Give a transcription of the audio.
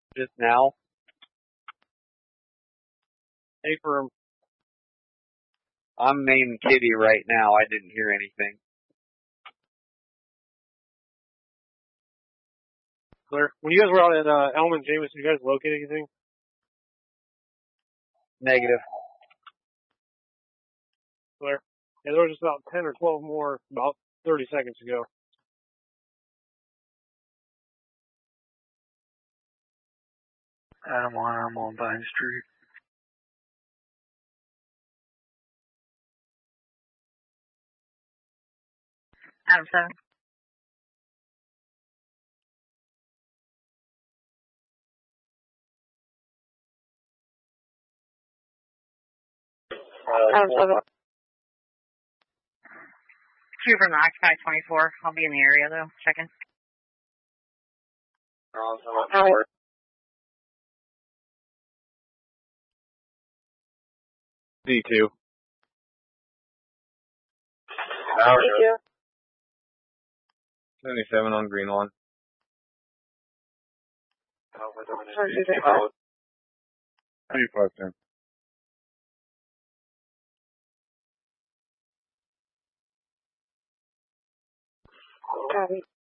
just now. Hey, firm. I'm main kitty right now. I didn't hear anything. Clear. When you guys were out at Elm and James, did you guys locate anything? Negative. Clear. Yeah, there was just about 10 or 12 more about 30 seconds ago. Adam 1, I'm on Vine Street. Adam 7. Adam 7. Two from the Occupy 24. I'll be in the area, though. Checking. Howard. D2. D2. 77 on green one. 25 Copy.